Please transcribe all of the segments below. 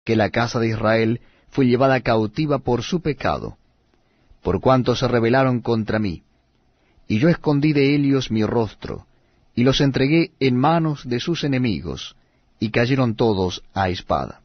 que la casa de Israel fue llevada cautiva por su pecado, por cuanto se rebelaron contra mí. Y yo escondí de ellos mi rostro, y los entregué en manos de sus enemigos, y cayeron todos a espada.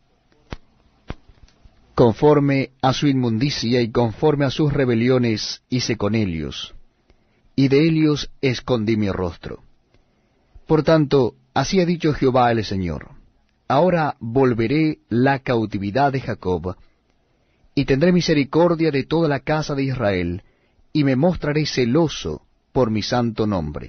Conforme a su inmundicia y conforme a sus rebeliones hice con ellos, y de ellos escondí mi rostro. Por tanto, así ha dicho Jehová el Señor: ahora volveré la cautividad de Jacob, y tendré misericordia de toda la casa de Israel, y me mostraré celoso por mi santo nombre.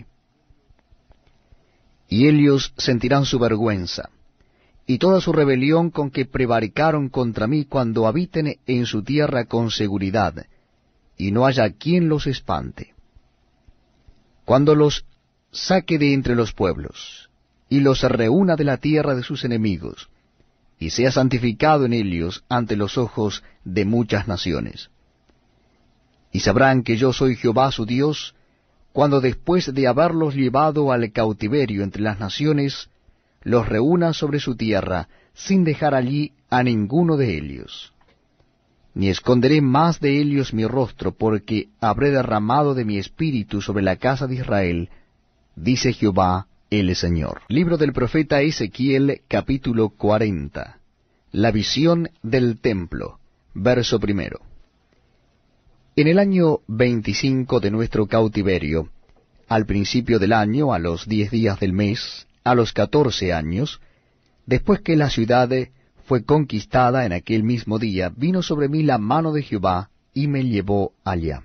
Y ellos sentirán su vergüenza, y toda su rebelión con que prevaricaron contra mí, cuando habiten en su tierra con seguridad, y no haya quien los espante. Cuando los saque de entre los pueblos, y los reúna de la tierra de sus enemigos, y sea santificado en ellos ante los ojos de muchas naciones. Y sabrán que yo soy Jehová su Dios, cuando después de haberlos llevado al cautiverio entre las naciones, los reúna sobre su tierra, sin dejar allí a ninguno de ellos. Ni esconderé más de ellos mi rostro, porque habré derramado de mi espíritu sobre la casa de Israel, dice Jehová el Señor. Libro del profeta Ezequiel, capítulo 40. La visión del templo, verso 1. En el año 25 de nuestro cautiverio, al principio del año, a los 10 días del mes, a los 14 años, después que la ciudad fue conquistada en aquel mismo día, vino sobre mí la mano de Jehová, y me llevó allá.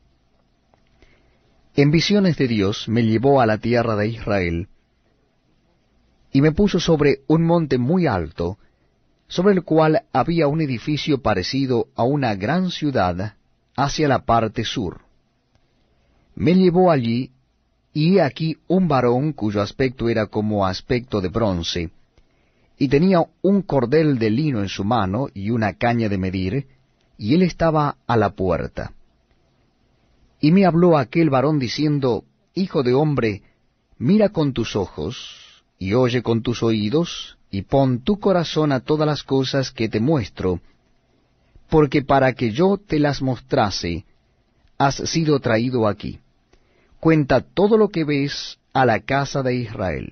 En visiones de Dios me llevó a la tierra de Israel, y me puso sobre un monte muy alto, sobre el cual había un edificio parecido a una gran ciudad, hacia la parte sur. Me llevó allí, y he aquí un varón cuyo aspecto era como aspecto de bronce, y tenía un cordel de lino en su mano y una caña de medir, y él estaba a la puerta. Y me habló aquel varón diciendo: Hijo de hombre, mira con tus ojos, y oye con tus oídos, y pon tu corazón a todas las cosas que te muestro, porque para que yo te las mostrase, has sido traído aquí. Cuenta todo lo que ves a la casa de Israel.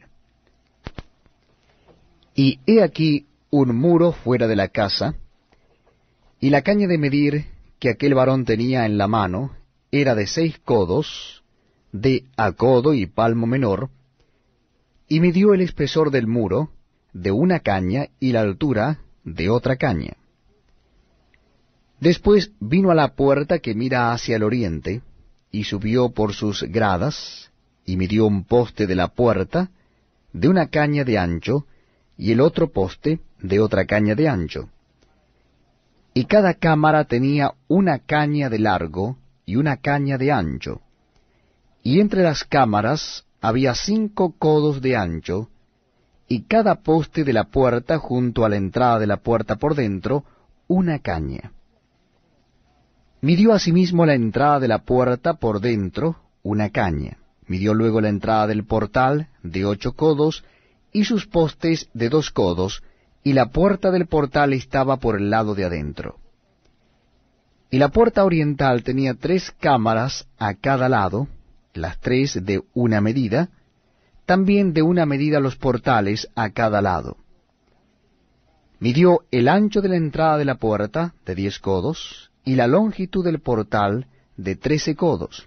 Y he aquí un muro fuera de la casa, y la caña de medir que aquel varón tenía en la mano era de 6 codos, de a codo y palmo menor, y midió el espesor del muro de una caña y la altura de otra caña. Después vino a la puerta que mira hacia el oriente, y subió por sus gradas, y midió un poste de la puerta de una caña de ancho, y el otro poste de otra caña de ancho. Y cada cámara tenía una caña de largo y una caña de ancho. Y entre las cámaras había 5 codos de ancho, y cada poste de la puerta junto a la entrada de la puerta por dentro, una caña. Midió asimismo la entrada de la puerta por dentro, una caña. Midió luego la entrada del portal de 8 codos, y sus postes de 2 codos, y la puerta del portal estaba por el lado de adentro. Y la puerta oriental tenía 3 cámaras a cada lado, las 3 de una medida, también de una medida los portales a cada lado. Midió el ancho de la entrada de la puerta de 10 codos, y la longitud del portal de 13 codos.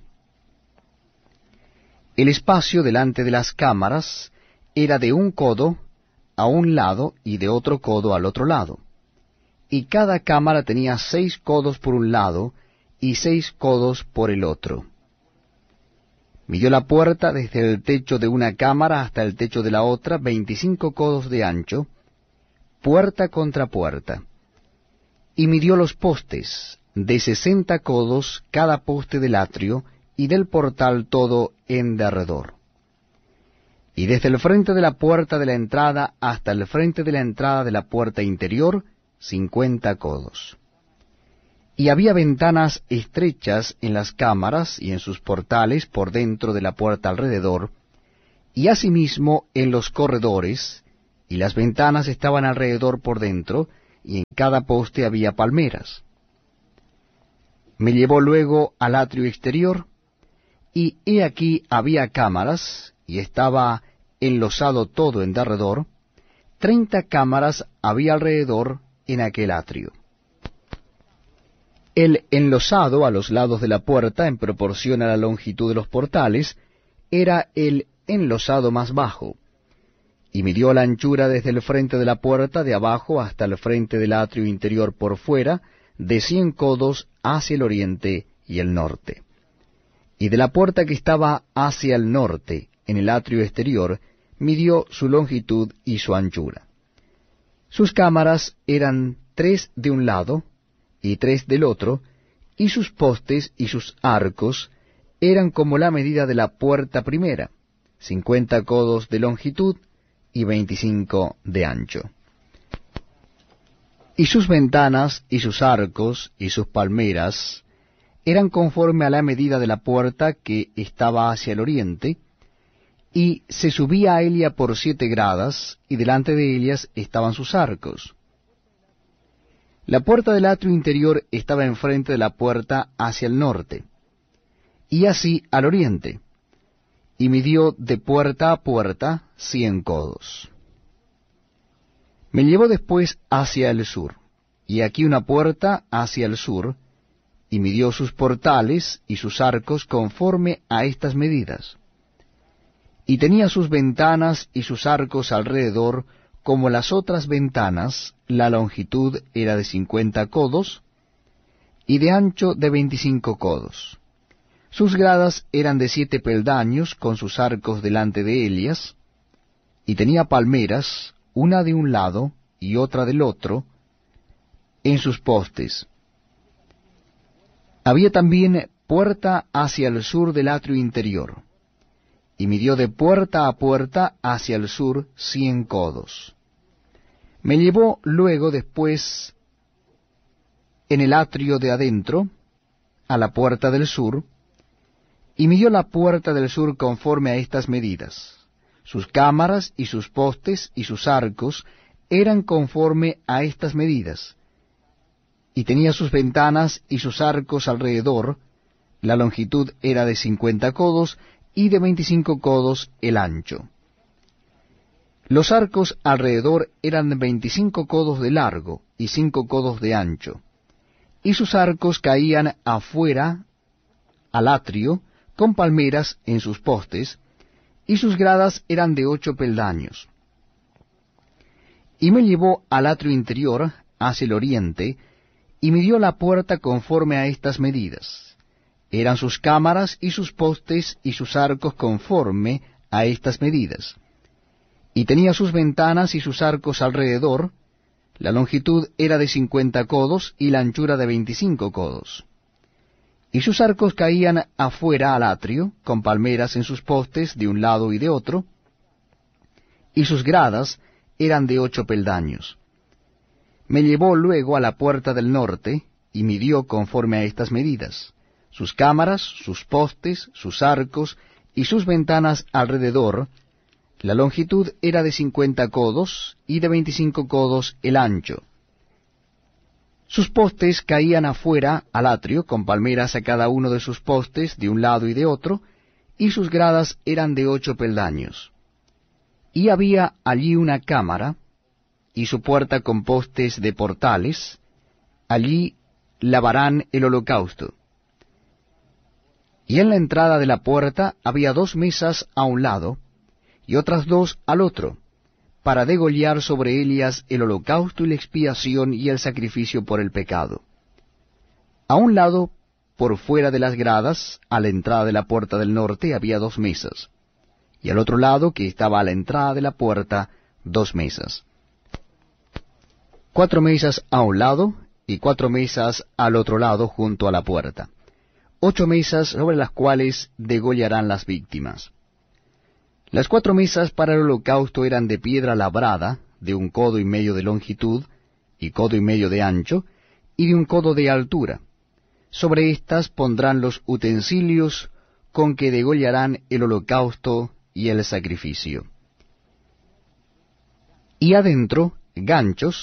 El espacio delante de las cámaras era de 1 codo a un lado y de otro codo al otro lado, y cada cámara tenía 6 codos por un lado y 6 codos por el otro. Midió la puerta desde el techo de una cámara hasta el techo de la otra, 25 codos de ancho, puerta contra puerta. Y midió los postes, de 60 codos cada poste del atrio, y del portal todo en derredor. Y desde el frente de la puerta de la entrada hasta el frente de la entrada de la puerta interior, 50 codos. Y había ventanas estrechas en las cámaras y en sus portales por dentro de la puerta alrededor, y asimismo en los corredores, y las ventanas estaban alrededor por dentro, y en cada poste había palmeras. Me llevó luego al atrio exterior, y he aquí había cámaras, y estaba enlosado todo en derredor. 30 cámaras había alrededor en aquel atrio. El enlosado a los lados de la puerta, en proporción a la longitud de los portales, era el enlosado más bajo, y midió la anchura desde el frente de la puerta de abajo hasta el frente del atrio interior por fuera, de 100 codos hacia el oriente y el norte. Y de la puerta que estaba hacia el norte, en el atrio exterior, midió su longitud y su anchura. Sus cámaras eran 3 de un lado y 3 del otro, y sus postes y sus arcos eran como la medida de la puerta primera, 50 codos de longitud y 25 de ancho. Y sus ventanas y sus arcos y sus palmeras eran conforme a la medida de la puerta que estaba hacia el oriente, y se subía a ella por 7 gradas, y delante de ellas estaban sus arcos. La puerta del atrio interior estaba enfrente de la puerta hacia el norte, y así al oriente, y midió de puerta a puerta 100 codos. Me llevó después hacia el sur, y aquí una puerta hacia el sur, y midió sus portales y sus arcos conforme a estas medidas. Y tenía sus ventanas y sus arcos alrededor, como las otras ventanas, la longitud era de 50 codos, y de ancho de 25 codos. Sus gradas eran de 7 peldaños, con sus arcos delante de ellas, y tenía palmeras, una de un lado y otra del otro, en sus postes. Había también puerta hacia el sur del atrio interior, y midió de puerta a puerta hacia el sur 100 codos. Me llevó luego después en el atrio de adentro, a la puerta del sur, y midió la puerta del sur conforme a estas medidas. Sus cámaras y sus postes y sus arcos eran conforme a estas medidas, y tenía sus ventanas y sus arcos alrededor. La longitud era de 50 codos, y de 25 codos el ancho. Los arcos alrededor eran de 25 codos de largo y 5 codos de ancho, y sus arcos caían afuera al atrio, con palmeras en sus postes, y sus gradas eran de 8 peldaños. Y me llevó al atrio interior, hacia el oriente, y midió la puerta conforme a estas medidas. Eran sus cámaras y sus postes y sus arcos conforme a estas medidas. Y tenía sus ventanas y sus arcos alrededor. La longitud era de 50 codos y la anchura de 25 codos. Y sus arcos caían afuera al atrio, con palmeras en sus postes de un lado y de otro, y sus gradas eran de 8 peldaños. Me llevó luego a la puerta del norte, y midió conforme a estas medidas. Sus cámaras, sus postes, sus arcos y sus ventanas alrededor. La longitud era de 50 codos y de 25 codos el ancho. Sus postes caían afuera al atrio, con palmeras a cada uno de sus postes de un lado y de otro, y sus gradas eran de 8 peldaños. Y había allí una cámara, y su puerta con postes de portales. Allí lavarán el holocausto. Y en la entrada de la puerta había 2 mesas a un lado, y otras 2 al otro, para degollar sobre ellas el holocausto y la expiación y el sacrificio por el pecado. A un lado, por fuera de las gradas, a la entrada de la puerta del norte, había 2 mesas, y al otro lado, que estaba a la entrada de la puerta, 2 mesas. 4 mesas a un lado, y 4 mesas al otro lado junto a la puerta. 8 mesas sobre las cuales degollarán las víctimas. Las 4 mesas para el holocausto eran de piedra labrada, de 1 codo y medio de longitud, y codo y medio de ancho, y de 1 codo de altura. Sobre éstas pondrán los utensilios con que degollarán el holocausto y el sacrificio. Y adentro, ganchos,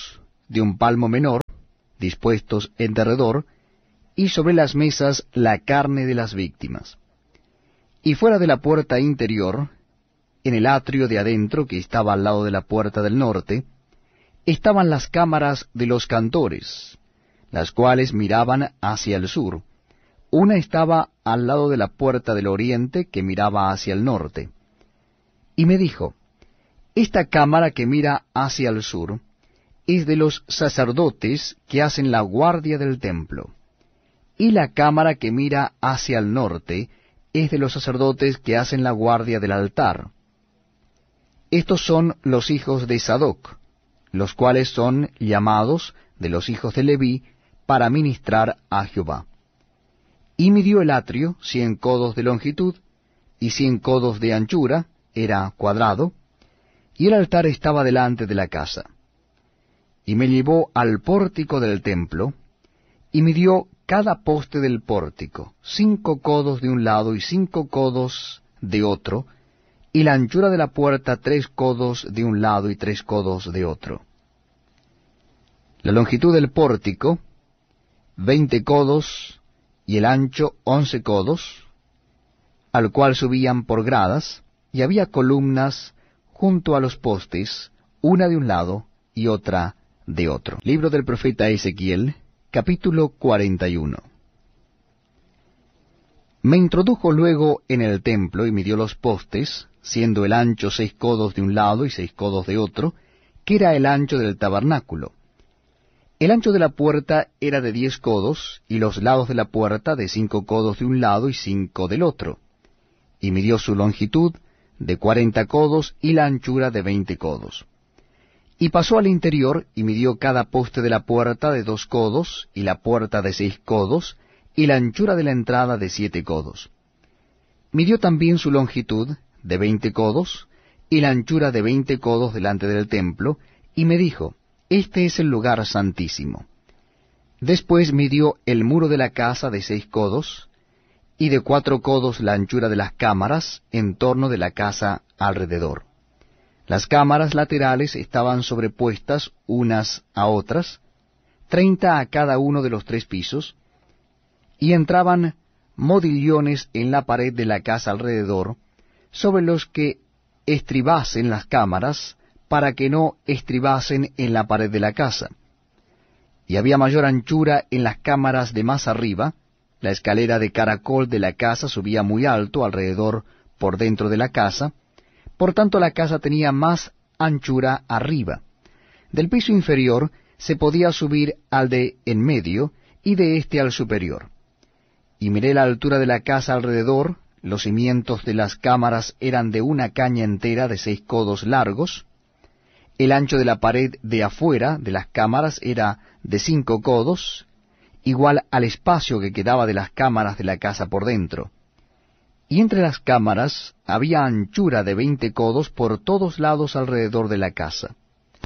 de un palmo menor, dispuestos en derredor, y sobre las mesas la carne de las víctimas. Y fuera de la puerta interior, en el atrio de adentro que estaba al lado de la puerta del norte, estaban las cámaras de los cantores, las cuales miraban hacia el sur. Una estaba al lado de la puerta del oriente que miraba hacia el norte. Y me dijo, esta cámara que mira hacia el sur es de los sacerdotes que hacen la guardia del templo, y la cámara que mira hacia el norte es de los sacerdotes que hacen la guardia del altar. Estos son los hijos de Sadoc, los cuales son llamados de los hijos de Leví para ministrar a Jehová. Y midió el atrio 100 codos de longitud y 100 codos de anchura, era cuadrado, y el altar estaba delante de la casa. Y me llevó al pórtico del templo, y midió cada poste del pórtico, 5 codos de un lado y 5 codos de otro, y la anchura de la puerta 3 codos de un lado y 3 codos de otro. La longitud del pórtico, 20 codos, y el ancho 11 codos, al cual subían por gradas, y había columnas junto a los postes, una de un lado y otra de otro. Libro del profeta Ezequiel, capítulo 41. Me introdujo luego en el templo y midió los postes, siendo el ancho 6 codos de un lado y 6 codos de otro, que era el ancho del tabernáculo. El ancho de la puerta era de 10 codos, y los lados de la puerta de 5 codos de un lado y 5 del otro. Y midió su longitud de 40 codos, y la anchura de 20 codos. Y pasó al interior, y midió cada poste de la puerta de 2 codos, y la puerta de 6 codos, y la anchura de la entrada de 7 codos. Midió también su longitud de 20 codos, y la anchura de 20 codos delante del templo, y me dijo, este es el lugar santísimo. Después midió el muro de la casa de 6 codos, y de 4 codos la anchura de las cámaras en torno de la casa alrededor. Las cámaras laterales estaban sobrepuestas unas a otras, 30 a cada uno de los 3 pisos, y entraban modillones en la pared de la casa alrededor, sobre los que estribasen las cámaras, para que no estribasen en la pared de la casa. Y había mayor anchura en las cámaras de más arriba. La escalera de caracol de la casa subía muy alto alrededor por dentro de la casa, por tanto la casa tenía más anchura arriba. Del piso inferior se podía subir al de en medio, y de éste al superior. Y miré la altura de la casa alrededor. Los cimientos de las cámaras eran de una caña entera de 6 codos largos. El ancho de la pared de afuera de las cámaras era de 5 codos, igual al espacio que quedaba de las cámaras de la casa por dentro. Y entre las cámaras había anchura de 20 codos por todos lados alrededor de la casa.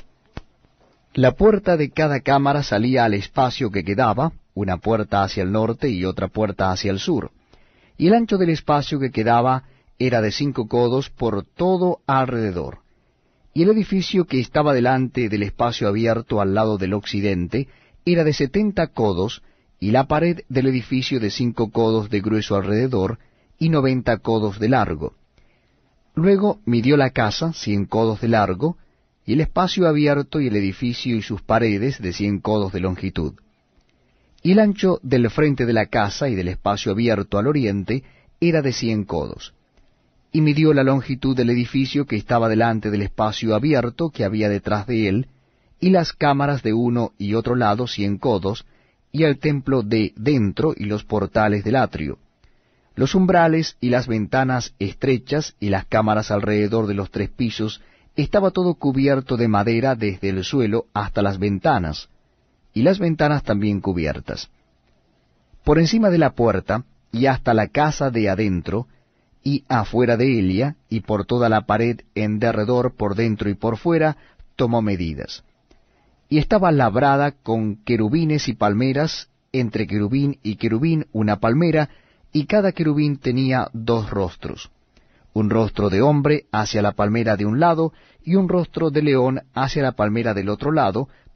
La puerta de cada cámara salía al espacio que quedaba, una puerta hacia el norte y otra puerta hacia el sur. Y el ancho del espacio que quedaba era de 5 codos por todo alrededor. Y el edificio que estaba delante del espacio abierto al lado del occidente era de 70 codos, y la pared del edificio de 5 codos de grueso alrededor, y 90 codos de largo. Luego midió la casa 100 codos de largo, y el espacio abierto y el edificio y sus paredes de 100 codos de longitud. Y el ancho del frente de la casa y del espacio abierto al oriente era de 100 codos. Y midió la longitud del edificio que estaba delante del espacio abierto que había detrás de él, y las cámaras de uno y otro lado 100 codos, y el templo de dentro y los portales del atrio, los umbrales y las ventanas estrechas y las cámaras alrededor de los 3 pisos, estaba todo cubierto de madera desde el suelo hasta las ventanas, y las ventanas también cubiertas. Por encima de la puerta, y hasta la casa de adentro, y afuera de ella, y por toda la pared en derredor, por dentro y por fuera, tomó medidas. Y estaba labrada con querubines y palmeras, entre querubín y querubín una palmera, y cada querubín tenía 2 rostros, un rostro de hombre hacia la palmera de un lado, y un rostro de león hacia la palmera del otro lado,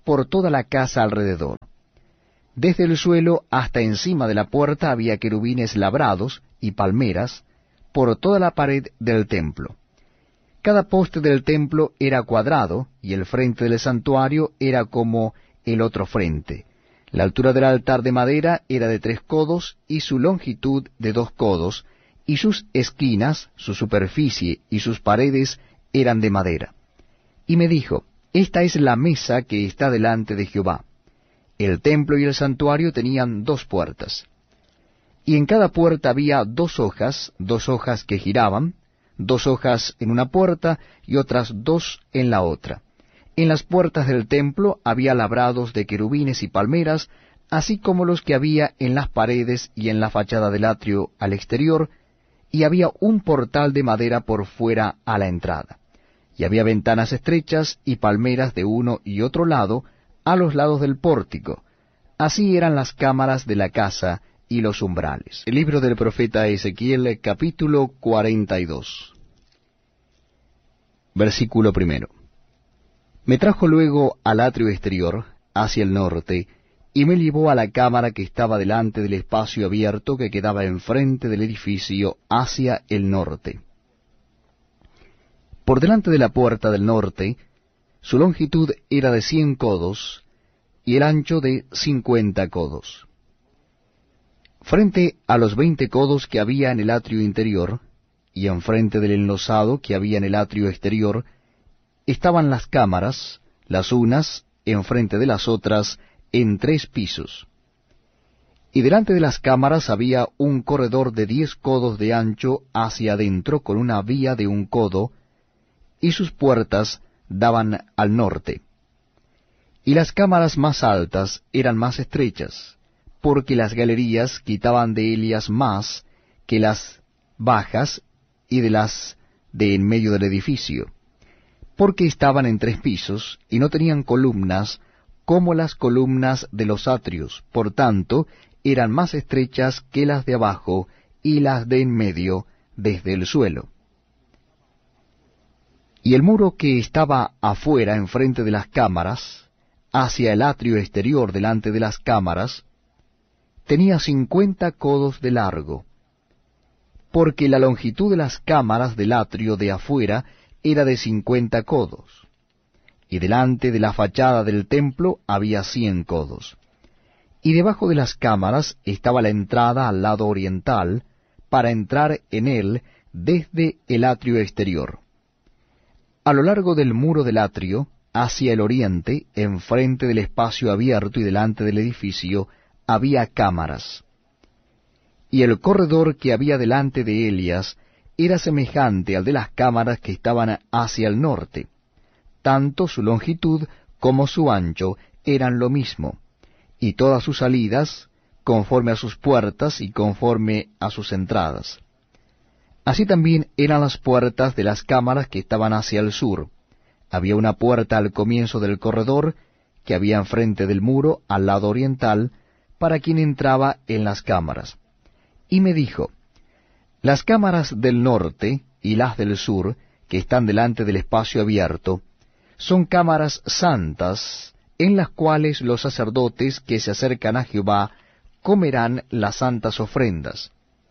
por toda la casa alrededor. Desde el suelo hasta encima de la puerta había querubines labrados y palmeras por toda la pared del templo. Cada poste del templo era cuadrado, y el frente del santuario era como el otro frente. La altura del altar de madera era de 3 codos, y su longitud de 2 codos, y sus esquinas, su superficie y sus paredes eran de madera. Y me dijo, esta es la mesa que está delante de Jehová. El templo y el santuario tenían 2 puertas. Y en cada puerta había 2 hojas que giraban, 2 hojas en una puerta y otras 2 en la otra. En las puertas del templo había labrados de querubines y palmeras, así como los que había en las paredes y en la fachada del atrio al exterior, y había un portal de madera por fuera a la entrada. Y había ventanas estrechas y palmeras de uno y otro lado, a los lados del pórtico. Así eran las cámaras de la casa y los umbrales. El libro del profeta Ezequiel, capítulo 42. Versículo 1. Me trajo luego al atrio exterior, hacia el norte, y me llevó a la cámara que estaba delante del espacio abierto que quedaba enfrente del edificio hacia el norte. Por delante de la puerta del norte, su longitud era de 100 codos, y el ancho de 50 codos. Frente a los 20 codos que había en el atrio interior, y enfrente del enlosado que había en el atrio exterior, estaban las cámaras, las unas enfrente de las otras, en 3 pisos. Y delante de las cámaras había un corredor de 10 codos de ancho hacia adentro, con una vía de 1 codo, y sus puertas daban al norte. Y las cámaras más altas eran más estrechas, porque las galerías quitaban de ellas más que las bajas y de las de en medio del edificio, porque estaban en 3 pisos, y no tenían columnas como las columnas de los atrios, por tanto eran más estrechas que las de abajo y las de en medio desde el suelo. Y el muro que estaba afuera enfrente de las cámaras, hacia el atrio exterior delante de las cámaras, tenía 50 codos de largo, porque la longitud de las cámaras del atrio de afuera era de 50 codos, y delante de la fachada del templo había 100 codos. Y debajo de las cámaras estaba la entrada al lado oriental, para entrar en él desde el atrio exterior. A lo largo del muro del atrio, hacia el oriente, enfrente del espacio abierto y delante del edificio, había cámaras. Y el corredor que había delante de ellas era semejante al de las cámaras que estaban hacia el norte. Tanto su longitud como su ancho eran lo mismo, y todas sus salidas, conforme a sus puertas y conforme a sus entradas. Así también eran las puertas de las cámaras que estaban hacia el sur. Había una puerta al comienzo del corredor, que había enfrente del muro, al lado oriental, para quien entraba en las cámaras. Y me dijo, las cámaras del norte y las del sur, que están delante del espacio abierto, son cámaras santas, en las cuales los sacerdotes que se acercan a Jehová comerán las santas ofrendas.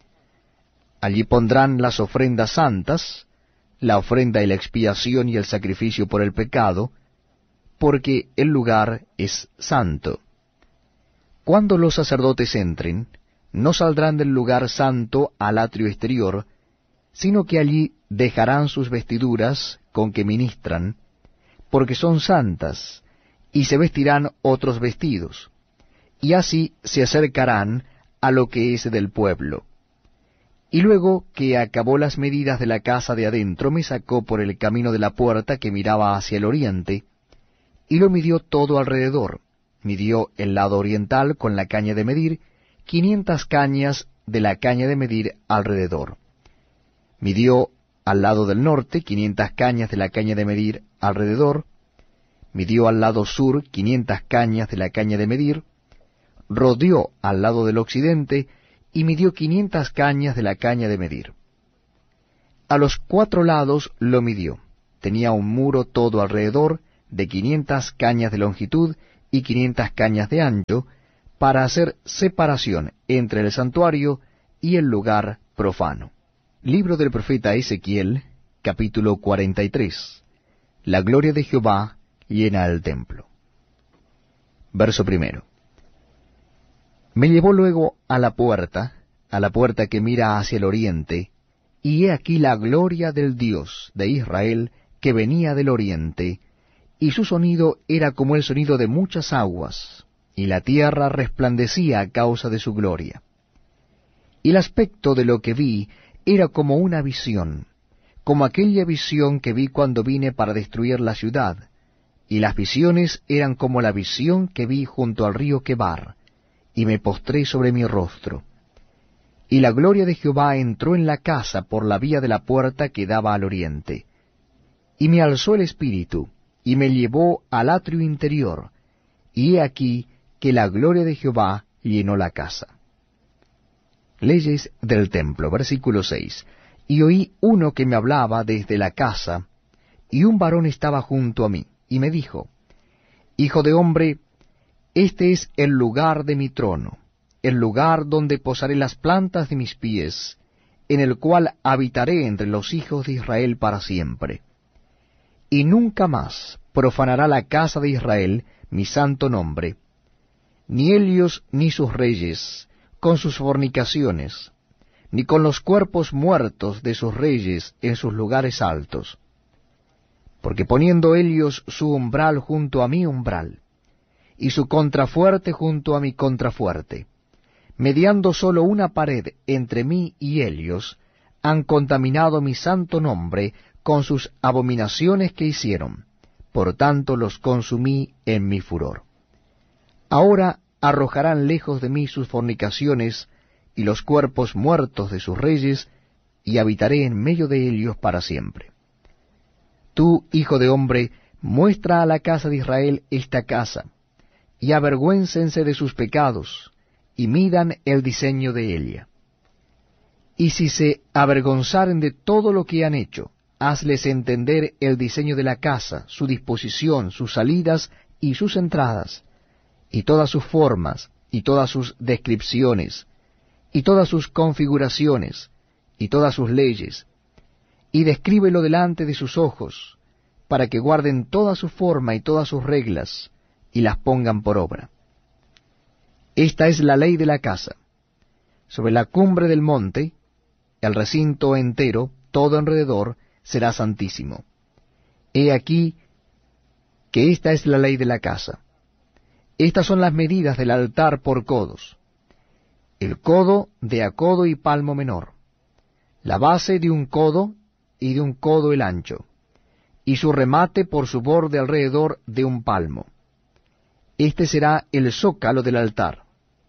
Allí pondrán las ofrendas santas, la ofrenda y la expiación y el sacrificio por el pecado, porque el lugar es santo. Cuando los sacerdotes entren, no saldrán del lugar santo al atrio exterior, sino que allí dejarán sus vestiduras con que ministran, porque son santas, y se vestirán otros vestidos, y así se acercarán a lo que es del pueblo. Y luego que acabó las medidas de la casa de adentro, me sacó por el camino de la puerta que miraba hacia el oriente, y lo midió todo alrededor. Midió el lado oriental con la caña de medir, 500 cañas de la caña de medir alrededor. Midió al lado del norte 500 cañas de la caña de medir alrededor. Midió al lado sur 500 cañas de la caña de medir. Rodeó al lado del occidente y midió 500 cañas de la caña de medir. A los 4 lados lo midió. Tenía un muro todo alrededor de 500 cañas de longitud y 500 cañas de ancho, para hacer separación entre el santuario y el lugar profano. Libro del profeta Ezequiel, capítulo 43. La gloria de Jehová llena el templo. Verso 1. Me llevó luego a la puerta que mira hacia el oriente, y he aquí la gloria del Dios de Israel que venía del oriente, y su sonido era como el sonido de muchas aguas, y la tierra resplandecía a causa de su gloria. Y el aspecto de lo que vi era como una visión, como aquella visión que vi cuando vine para destruir la ciudad, y las visiones eran como la visión que vi junto al río Quebar, y me postré sobre mi rostro. Y la gloria de Jehová entró en la casa por la vía de la puerta que daba al oriente. Y me alzó el espíritu, y me llevó al atrio interior, y he aquí que la gloria de Jehová llenó la casa. Leyes del templo, versículo 6. Y oí uno que me hablaba desde la casa, y un varón estaba junto a mí, y me dijo, Hijo de hombre, este es el lugar de mi trono, el lugar donde posaré las plantas de mis pies, en el cual habitaré entre los hijos de Israel para siempre. Y nunca más profanará la casa de Israel mi santo nombre, ni ellos ni sus reyes, con sus fornicaciones, ni con los cuerpos muertos de sus reyes en sus lugares altos. Porque poniendo ellos su umbral junto a mi umbral, y su contrafuerte junto a mi contrafuerte, mediando sólo una pared entre mí y ellos, han contaminado mi santo nombre con sus abominaciones que hicieron, por tanto los consumí en mi furor. Ahora arrojarán lejos de mí sus fornicaciones y los cuerpos muertos de sus reyes, y habitaré en medio de ellos para siempre. Tú, hijo de hombre, muestra a la casa de Israel esta casa, y avergüéncense de sus pecados, y midan el diseño de ella. Y si se avergonzaren de todo lo que han hecho, hazles entender el diseño de la casa, su disposición, sus salidas y sus entradas, y todas sus formas, y todas sus descripciones, y todas sus configuraciones, y todas sus leyes, y descríbelo delante de sus ojos, para que guarden toda su forma y todas sus reglas, y las pongan por obra. Esta es la ley de la casa. Sobre la cumbre del monte, el recinto entero, todo alrededor, será santísimo. He aquí que esta es la ley de la casa. Estas son las medidas del altar por codos. El codo de a codo y palmo menor, la base de un codo y de un codo el ancho, y su remate por su borde alrededor de un palmo. Este será el zócalo del altar.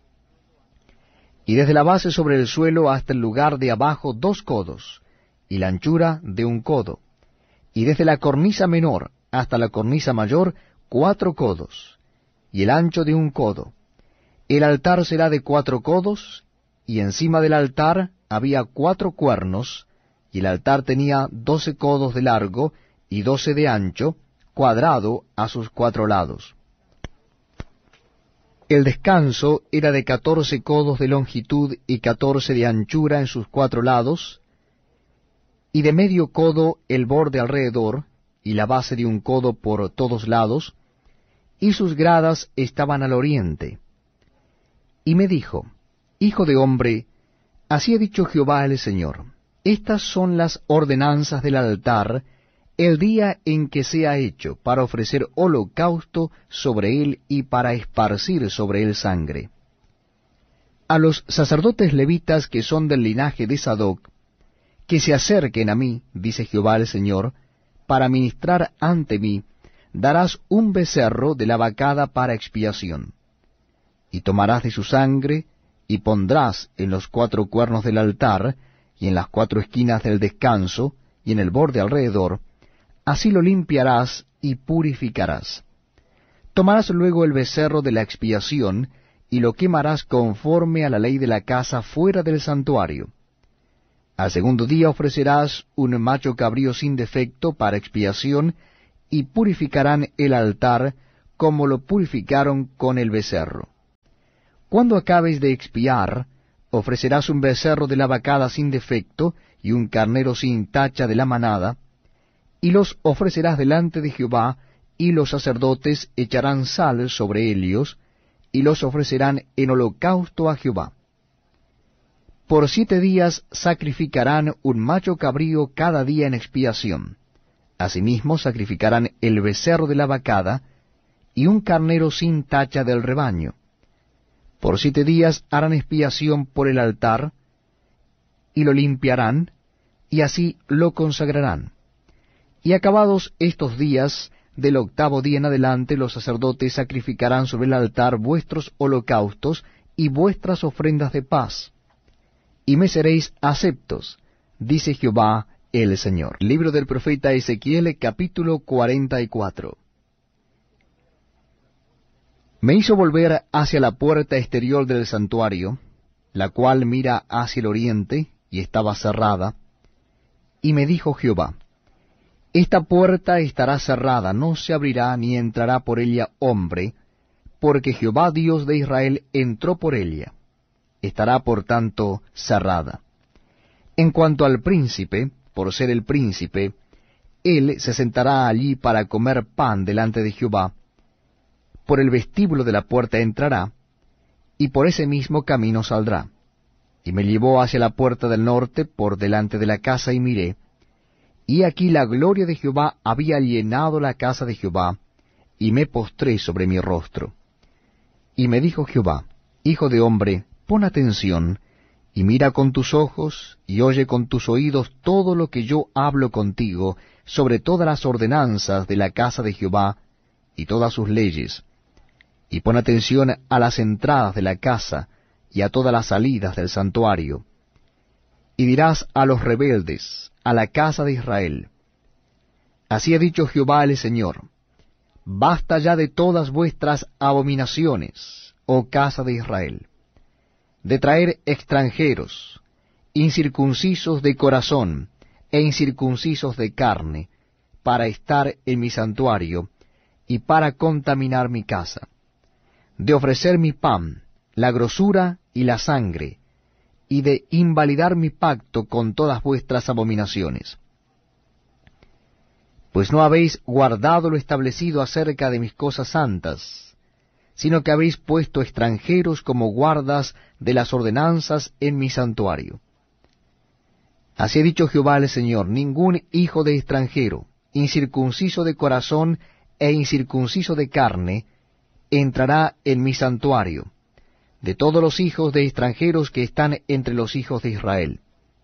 Y desde la base sobre el suelo hasta el lugar de abajo 2 codos, y la anchura de un codo, y desde la cornisa menor hasta la cornisa mayor 4 codos, y el ancho de un codo. El altar será de 4 codos, y encima del altar había 4 cuernos, y el altar tenía 12 codos de largo y 12 de ancho, cuadrado a sus 4 lados. El descanso era de 14 codos de longitud y 14 de anchura en sus 4 lados, y de medio codo el borde alrededor, y la base de un codo por todos lados, y sus gradas estaban al oriente. Y me dijo, Hijo de hombre, así ha dicho Jehová el Señor, estas son las ordenanzas del altar, el día en que sea hecho, para ofrecer holocausto sobre él y para esparcir sobre él sangre. A los sacerdotes levitas que son del linaje de Sadoc, que se acerquen a mí, dice Jehová el Señor, para ministrar ante mí, darás un becerro de la vacada para expiación. Y tomarás de su sangre, y pondrás en los 4 cuernos del altar, y en las 4 esquinas del descanso, y en el borde alrededor, así lo limpiarás y purificarás. Tomarás luego el becerro de la expiación, y lo quemarás conforme a la ley de la casa fuera del santuario. Al segundo día ofrecerás un macho cabrío sin defecto para expiación, y purificarán el altar como lo purificaron con el becerro. Cuando acabes de expiar, ofrecerás un becerro de la vacada sin defecto, y un carnero sin tacha de la manada, y los ofrecerás delante de Jehová, y los sacerdotes echarán sal sobre ellos, y los ofrecerán en holocausto a Jehová. Por 7 días sacrificarán un macho cabrío cada día en expiación. Asimismo sacrificarán el becerro de la vacada, y un carnero sin tacha del rebaño. Por 7 días harán expiación por el altar, y lo limpiarán, y así lo consagrarán. Y acabados estos días, del 8º día en adelante, los sacerdotes sacrificarán sobre el altar vuestros holocaustos y vuestras ofrendas de paz, y me seréis aceptos, dice Jehová el Señor. Libro del profeta Ezequiel, capítulo 44. Me hizo volver hacia la puerta exterior del santuario, la cual mira hacia el oriente, y estaba cerrada, y me dijo Jehová: esta puerta estará cerrada, no se abrirá ni entrará por ella hombre, porque Jehová Dios de Israel entró por ella. Estará por tanto cerrada. En cuanto al príncipe, por ser el príncipe, él se sentará allí para comer pan delante de Jehová. Por el vestíbulo de la puerta entrará, y por ese mismo camino saldrá. Y me llevó hacia la puerta del norte, por delante de la casa, y miré, y aquí la gloria de Jehová había llenado la casa de Jehová, y me postré sobre mi rostro. Y me dijo Jehová: hijo de hombre, pon atención, y mira con tus ojos, y oye con tus oídos todo lo que yo hablo contigo sobre todas las ordenanzas de la casa de Jehová, y todas sus leyes. Y pon atención a las entradas de la casa, y a todas las salidas del santuario. Y dirás a los rebeldes, a la casa de Israel: así ha dicho Jehová el Señor: basta ya de todas vuestras abominaciones, oh casa de Israel, de traer extranjeros, incircuncisos de corazón e incircuncisos de carne, para estar en mi santuario y para contaminar mi casa, de ofrecer mi pan, la grosura y la sangre, y de invalidar mi pacto con todas vuestras abominaciones. Pues no habéis guardado lo establecido acerca de mis cosas santas, sino que habéis puesto extranjeros como guardas de las ordenanzas en mi santuario. Así ha dicho Jehová el Señor: ningún hijo de extranjero, incircunciso de corazón e incircunciso de carne, entrará en mi santuario, de todos los hijos de extranjeros que están entre los hijos de Israel.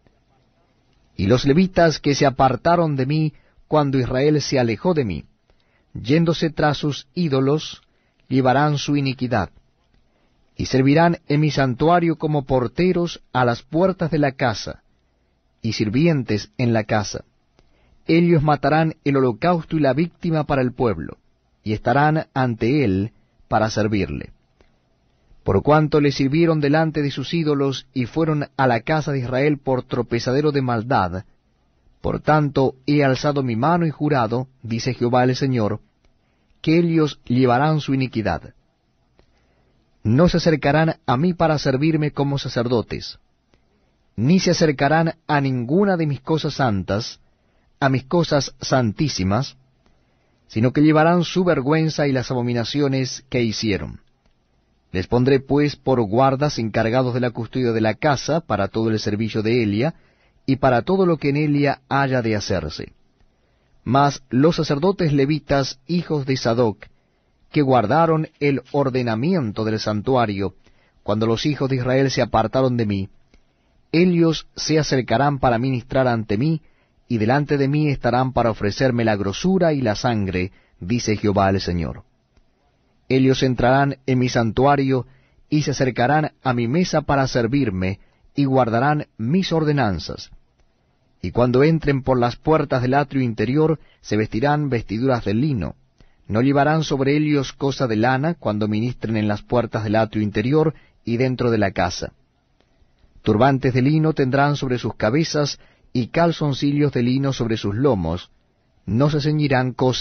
Y los levitas que se apartaron de mí cuando Israel se alejó de mí, yéndose tras sus ídolos, llevarán su iniquidad, y servirán en mi santuario como porteros a las puertas de la casa, y sirvientes en la casa. Ellos matarán el holocausto y la víctima para el pueblo, y estarán ante él para servirle. Por cuanto le sirvieron delante de sus ídolos y fueron a la casa de Israel por tropezadero de maldad, por tanto he alzado mi mano y jurado, dice Jehová el Señor, que ellos llevarán su iniquidad. No se acercarán a mí para servirme como sacerdotes, ni se acercarán a ninguna de mis cosas santas, a mis cosas santísimas, sino que llevarán su vergüenza y las abominaciones que hicieron. Les pondré pues por guardas encargados de la custodia de la casa para todo el servicio de Elia, y para todo lo que en Elia haya de hacerse. Mas los sacerdotes levitas, hijos de Sadoc, que guardaron el ordenamiento del santuario, cuando los hijos de Israel se apartaron de mí, ellos se acercarán para ministrar ante mí, y delante de mí estarán para ofrecerme la grosura y la sangre, dice Jehová el Señor. Ellos entrarán en mi santuario, y se acercarán a mi mesa para servirme, y guardarán mis ordenanzas. Y cuando entren por las puertas del atrio interior, se vestirán vestiduras de lino. No llevarán sobre ellos cosa de lana cuando ministren en las puertas del atrio interior y dentro de la casa. Turbantes de lino tendrán sobre sus cabezas, y calzoncillos de lino sobre sus lomos. No se ceñirán cosa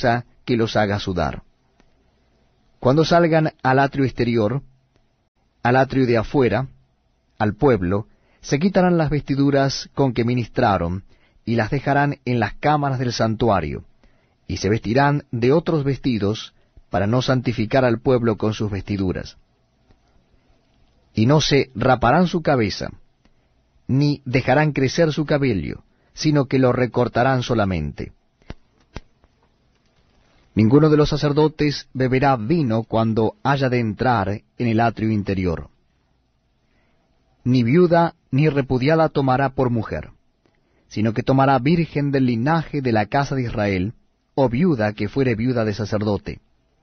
que los haga sudar. Cuando salgan al atrio exterior, al atrio de afuera, al pueblo, se quitarán las vestiduras con que ministraron, y las dejarán en las cámaras del santuario, y se vestirán de otros vestidos, para no santificar al pueblo con sus vestiduras. Y no se raparán su cabeza, ni dejarán crecer su cabello, sino que lo recortarán solamente. Ninguno de los sacerdotes beberá vino cuando haya de entrar en el atrio interior. Ni viuda ni repudiada tomará por mujer, sino que tomará virgen del linaje de la casa de Israel, o viuda que fuere viuda de sacerdote.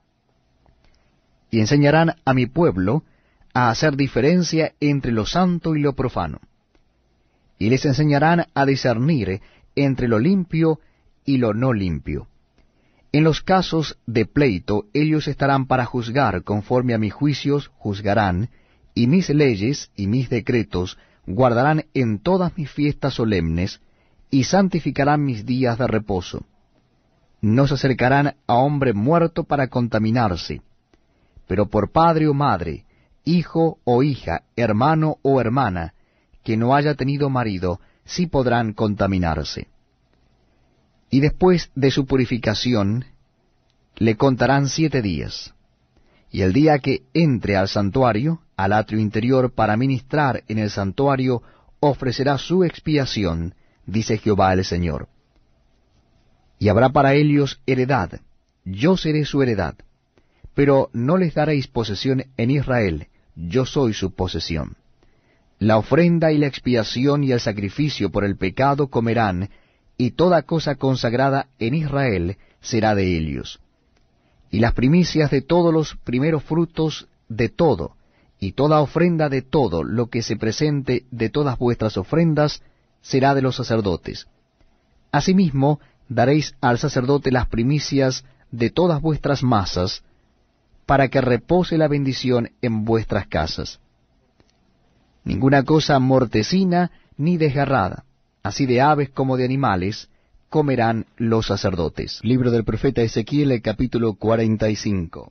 Y enseñarán a mi pueblo a hacer diferencia entre lo santo y lo profano. Y les enseñarán a discernir entre lo limpio y lo no limpio. En los casos de pleito ellos estarán para juzgar, conforme a mis juicios juzgarán, y mis leyes y mis decretos guardarán en todas mis fiestas solemnes, y santificarán mis días de reposo. No se acercarán a hombre muerto para contaminarse, pero por padre o madre, hijo o hija, hermano o hermana, que no haya tenido marido, sí podrán contaminarse. Y después de su purificación, le contarán 7 días. Y el día que entre al santuario, al atrio interior, para ministrar en el santuario, ofrecerá su expiación, dice Jehová el Señor. Y habrá para ellos heredad, yo seré su heredad, pero no les daréis posesión en Israel, yo soy su posesión. La ofrenda y la expiación y el sacrificio por el pecado comerán, y toda cosa consagrada en Israel será de ellos. Y las primicias de todos los primeros frutos de todo, y toda ofrenda de todo lo que se presente de todas vuestras ofrendas, será de los sacerdotes. Asimismo, daréis al sacerdote las primicias de todas vuestras masas, para que repose la bendición en vuestras casas. Ninguna cosa mortecina ni desgarrada, así de aves como de animales, comerán los sacerdotes. Libro del profeta Ezequiel, capítulo 45.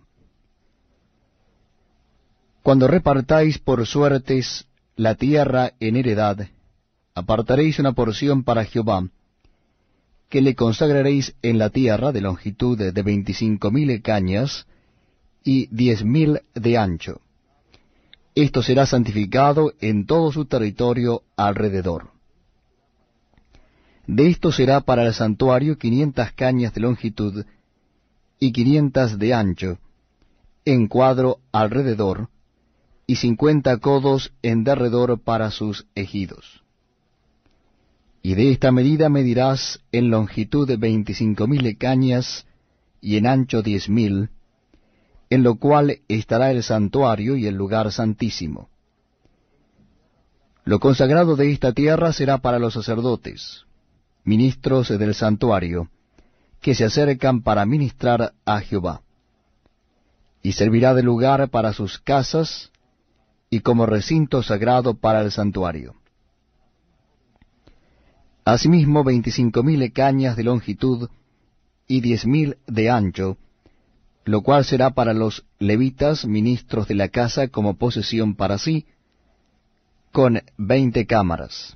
Cuando repartáis por suertes la tierra en heredad, apartaréis una porción para Jehová, que le consagraréis en la tierra de longitud de 25,000 cañas y 10,000 de ancho. Esto será santificado en todo su territorio alrededor. De esto será para el santuario 500 cañas de longitud y 500 de ancho, en cuadro alrededor, y 50 codos en derredor para sus ejidos. Y de esta medida medirás en longitud 25,000 cañas y en ancho 10,000, en lo cual estará el santuario y el lugar santísimo. Lo consagrado de esta tierra será para los sacerdotes, ministros del santuario, que se acercan para ministrar a Jehová. Y servirá de lugar para sus casas, y como recinto sagrado para el santuario. Asimismo 25,000 cañas de longitud y 10,000 de ancho, lo cual será para los levitas, ministros de la casa, como posesión para sí, con 20 cámaras.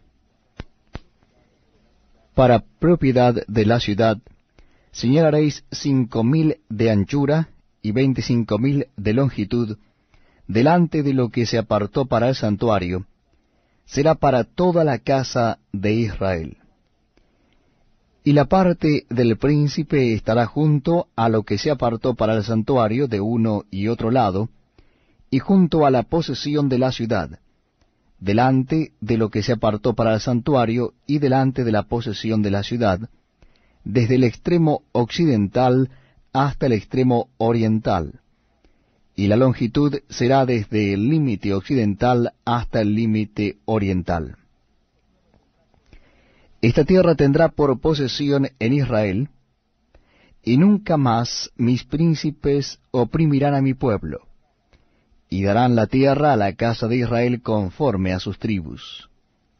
Para propiedad de la ciudad, señalaréis 5,000 de anchura y 25,000 de longitud, delante de lo que se apartó para el santuario, será para toda la casa de Israel. Y la parte del príncipe estará junto a lo que se apartó para el santuario de uno y otro lado, y junto a la posesión de la ciudad, delante de lo que se apartó para el santuario y delante de la posesión de la ciudad, desde el extremo occidental hasta el extremo oriental. Y la longitud será desde el límite occidental hasta el límite oriental. Esta tierra tendrá por posesión en Israel, y nunca más mis príncipes oprimirán a mi pueblo, y darán la tierra a la casa de Israel conforme a sus tribus.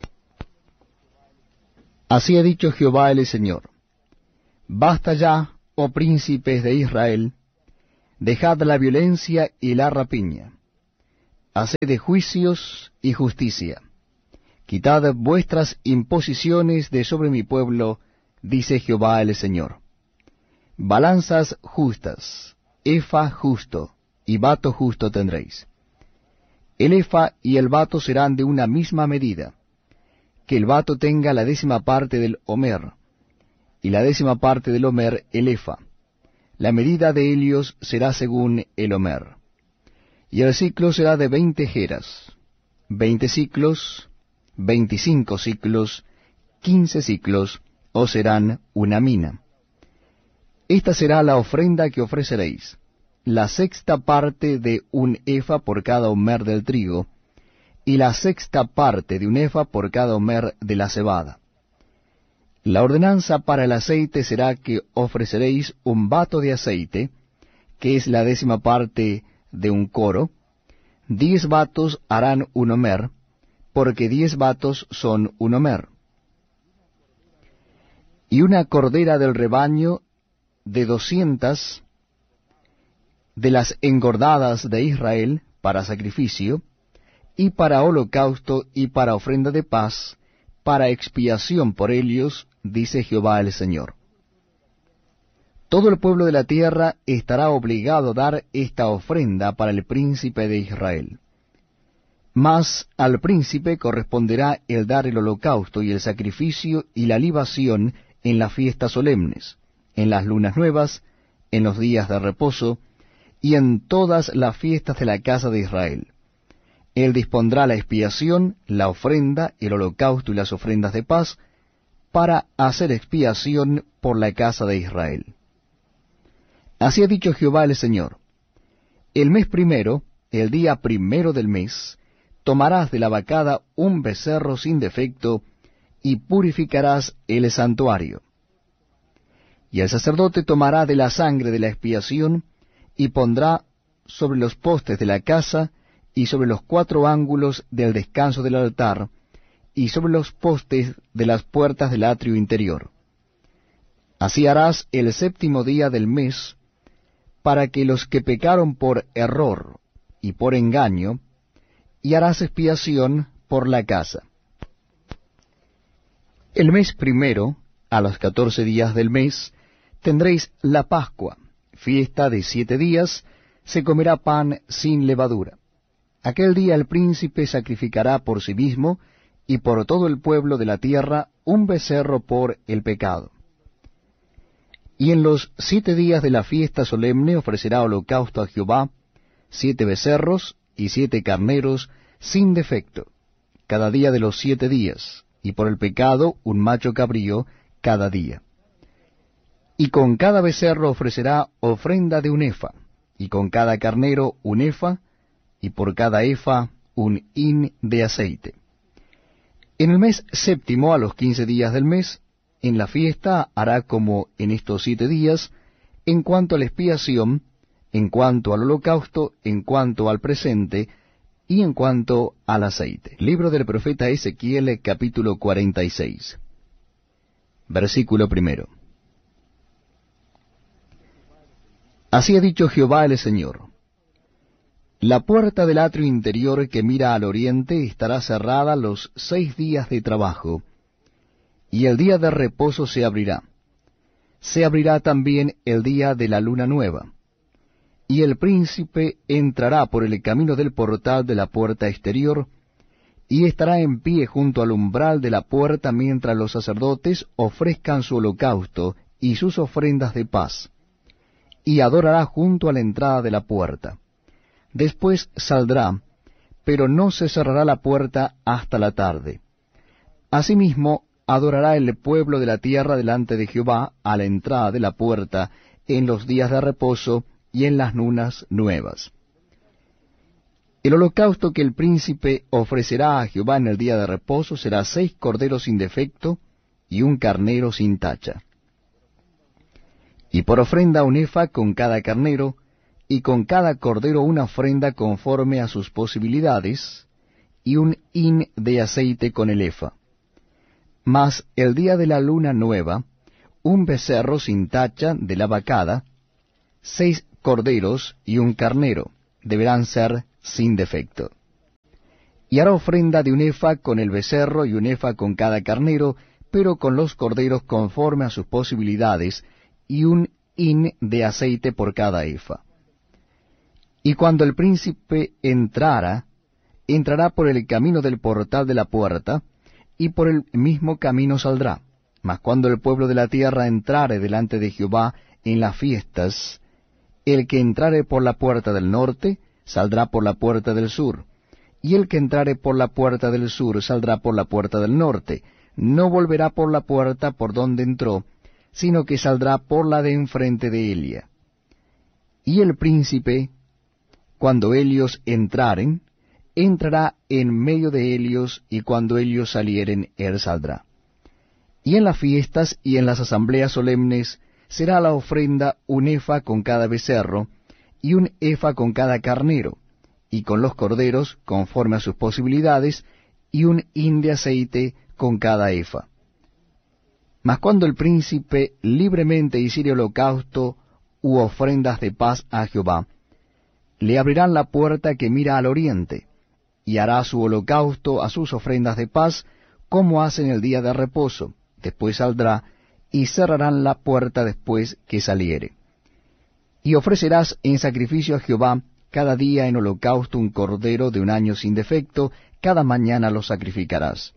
Así ha dicho Jehová el Señor: basta ya, oh príncipes de Israel, dejad la violencia y la rapiña, haced juicios y justicia, quitad vuestras imposiciones de sobre mi pueblo, dice Jehová el Señor. Balanzas justas, efa justo, y bato justo tendréis. El efa y el bato serán de una misma medida, que el bato tenga la 10ª parte del homer, y la 10ª parte del homer el efa. La medida de ellos será según el homer. Y el ciclo será de 20 geras, 20 ciclos, 25 ciclos, 15 ciclos, o serán una mina. Esta será la ofrenda que ofreceréis, la 6ª parte de un efa por cada homer del trigo, y la 6ª parte de un efa por cada homer de la cebada. La ordenanza para el aceite será que ofreceréis un bato de aceite, que es la 10ª parte de un coro. 10 batos harán un homer, porque 10 batos son un homer. Y una cordera del rebaño de 200 de las engordadas de Israel para sacrificio, y para holocausto y para ofrenda de paz, para expiación por ellos, dice Jehová el Señor. Todo el pueblo de la tierra estará obligado a dar esta ofrenda para el príncipe de Israel. Mas al príncipe corresponderá el dar el holocausto y el sacrificio y la libación en las fiestas solemnes, en las lunas nuevas, en los días de reposo, y en todas las fiestas de la casa de Israel. Él dispondrá la expiación, la ofrenda, el holocausto y las ofrendas de paz, para hacer expiación por la casa de Israel. Así ha dicho Jehová el Señor: el mes primero, el día primero del mes, tomarás de la vacada un becerro sin defecto, y purificarás el santuario. Y el sacerdote tomará de la sangre de la expiación, y pondrá sobre los postes de la casa, y sobre los 4 ángulos del descanso del altar, y sobre los postes de las puertas del atrio interior. Así harás el 7º día del mes, para que los que pecaron por error y por engaño, y harás expiación por la casa. El mes primero, a los 14 días del mes, tendréis la Pascua, fiesta de 7 días, se comerá pan sin levadura. Aquel día el príncipe sacrificará por sí mismo y por todo el pueblo de la tierra un becerro por el pecado. Y en los 7 días de la fiesta solemne ofrecerá holocausto a Jehová, 7 becerros y 7 carneros sin defecto, cada día de los 7 días, y por el pecado un macho cabrío cada día. Y con cada becerro ofrecerá ofrenda de un efa, y con cada carnero un efa, y por cada efa un hin de aceite. En el mes séptimo, a los 15 días del mes, en la fiesta hará como en estos 7 días, en cuanto a la expiación, en cuanto al holocausto, en cuanto al presente, y en cuanto al aceite. Libro del profeta Ezequiel, capítulo 46. Versículo 1. Así ha dicho Jehová el Señor: la puerta del atrio interior que mira al oriente estará cerrada los 6 días de trabajo, y el día de reposo se abrirá. Se abrirá también el día de la luna nueva. Y el príncipe entrará por el camino del portal de la puerta exterior, y estará en pie junto al umbral de la puerta mientras los sacerdotes ofrezcan su holocausto y sus ofrendas de paz, y adorará junto a la entrada de la puerta. Después saldrá, pero no se cerrará la puerta hasta la tarde. Asimismo, adorará el pueblo de la tierra delante de Jehová a la entrada de la puerta en los días de reposo y en las lunas nuevas. El holocausto que el príncipe ofrecerá a Jehová en el día de reposo será 6 corderos sin defecto y un carnero sin tacha. Y por ofrenda un efa con cada carnero, y con cada cordero una ofrenda conforme a sus posibilidades, y un hin de aceite con el efa. Mas el día de la luna nueva, un becerro sin tacha de la vacada, 6 corderos y un carnero, deberán ser sin defecto. Y hará ofrenda de un efa con el becerro y un efa con cada carnero, pero con los corderos conforme a sus posibilidades, y un hin de aceite por cada efa. Y cuando el príncipe entrará por el camino del portal de la puerta, y por el mismo camino saldrá. Mas cuando el pueblo de la tierra entrare delante de Jehová en las fiestas, el que entrare por la puerta del norte, saldrá por la puerta del sur, y el que entrare por la puerta del sur, saldrá por la puerta del norte. No volverá por la puerta por donde entró, sino que saldrá por la de enfrente de Elia. Y el príncipe, cuando ellos entraren, entrará en medio de ellos, y cuando ellos salieren, él saldrá. Y en las fiestas y en las asambleas solemnes será la ofrenda un efa con cada becerro, y un efa con cada carnero, y con los corderos, conforme a sus posibilidades, y un hin de aceite con cada efa. Mas cuando el príncipe libremente hiciere holocausto u ofrendas de paz a Jehová, le abrirán la puerta que mira al oriente, y hará su holocausto a sus ofrendas de paz, como hacen el día de reposo. Después saldrá, y cerrarán la puerta después que saliere. Y ofrecerás en sacrificio a Jehová cada día en holocausto un cordero de un año sin defecto, cada mañana lo sacrificarás.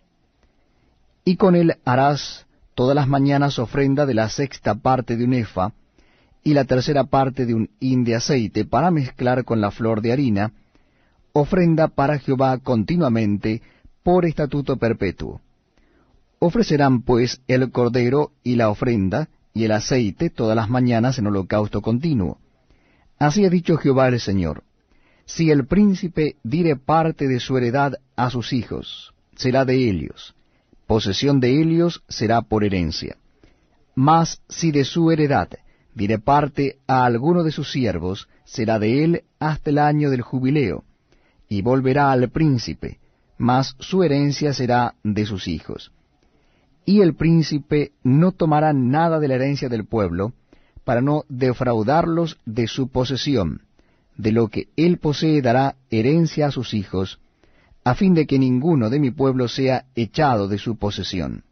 Y con él harás todas las mañanas ofrenda de la 6ª parte de un efa, y la 3ª parte de un hin de aceite, para mezclar con la flor de harina, ofrenda para Jehová continuamente, por estatuto perpetuo. Ofrecerán pues el cordero y la ofrenda, y el aceite todas las mañanas en holocausto continuo. Así ha dicho Jehová el Señor: si el príncipe diere parte de su heredad a sus hijos, será de ellos, posesión de ellos será por herencia. Mas si de su heredad diere parte a alguno de sus siervos, será de él hasta el año del jubileo, y volverá al príncipe, mas su herencia será de sus hijos. Y el príncipe no tomará nada de la herencia del pueblo, para no defraudarlos de su posesión. De lo que él posee dará herencia a sus hijos, a fin de que ninguno de mi pueblo sea echado de su posesión.